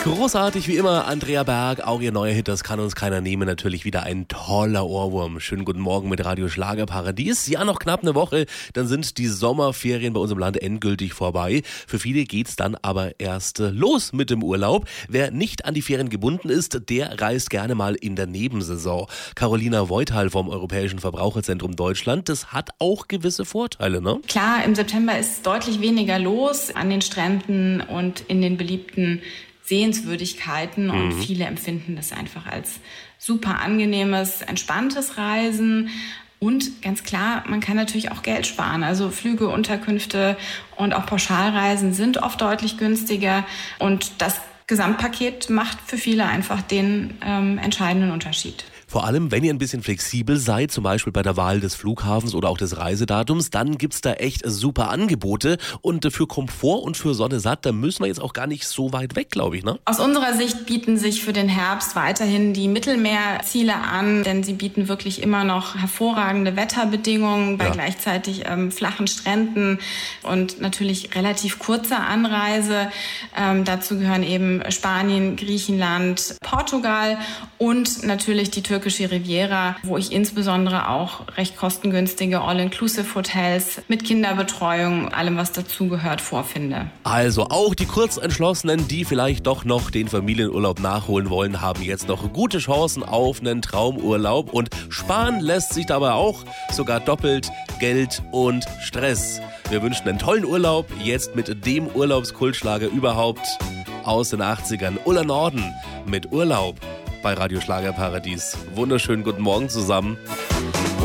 Großartig wie immer, Andrea Berg, auch ihr neuer Hit, das kann uns keiner nehmen, natürlich wieder ein toller Ohrwurm. Schönen guten Morgen mit Radio Schlagerparadies. Ja, noch knapp eine Woche, dann sind die Sommerferien bei uns im Land endgültig vorbei. Für viele geht's dann aber erst los mit dem Urlaub. Wer nicht an die Ferien gebunden ist, der reist gerne mal in der Nebensaison. Carolina Voithal vom Europäischen Verbraucherzentrum Deutschland, das hat auch gewisse Vorteile, ne? Klar, im September ist deutlich weniger los an den Stränden und in den beliebten Sehenswürdigkeiten und viele empfinden das einfach als super angenehmes, entspanntes Reisen. Und ganz klar, man kann natürlich auch Geld sparen. Also Flüge, Unterkünfte und auch Pauschalreisen sind oft deutlich günstiger. Und das Gesamtpaket macht für viele einfach den entscheidenden Unterschied. Vor allem, wenn ihr ein bisschen flexibel seid, zum Beispiel bei der Wahl des Flughafens oder auch des Reisedatums, dann gibt's da echt super Angebote. Und für Komfort und für Sonne satt, da müssen wir jetzt auch gar nicht so weit weg, glaube ich, ne? Aus unserer Sicht bieten sich für den Herbst weiterhin die Mittelmeerziele an, denn sie bieten wirklich immer noch hervorragende Wetterbedingungen bei gleichzeitig flachen Stränden und natürlich relativ kurzer Anreise. Dazu gehören eben Spanien, Griechenland, Portugal und natürlich die türkische Riviera, wo ich insbesondere auch recht kostengünstige All-Inclusive-Hotels mit Kinderbetreuung, allem was dazugehört, vorfinde. Also auch die Kurzentschlossenen, die vielleicht doch noch den Familienurlaub nachholen wollen, haben jetzt noch gute Chancen auf einen Traumurlaub. Und sparen lässt sich dabei auch sogar doppelt Geld und Stress. Wir wünschen einen tollen Urlaub, jetzt mit dem Urlaubskultschlager überhaupt aus den 80ern. Ulla Norden mit Urlaub bei Radio Schlagerparadies. Wunderschönen guten Morgen zusammen.